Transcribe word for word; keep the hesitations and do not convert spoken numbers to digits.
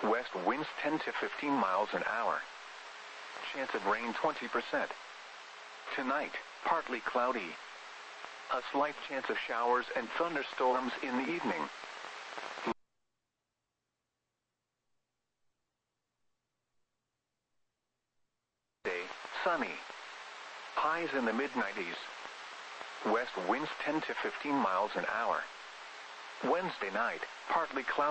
West winds ten to fifteen miles an hour. Chance of rain twenty percent. Tonight, partly cloudy. A slight chance of showers and thunderstorms in the evening. Day, sunny. Highs in the mid nineties. West winds ten to fifteen miles an hour. Wednesday night, partly cloudy.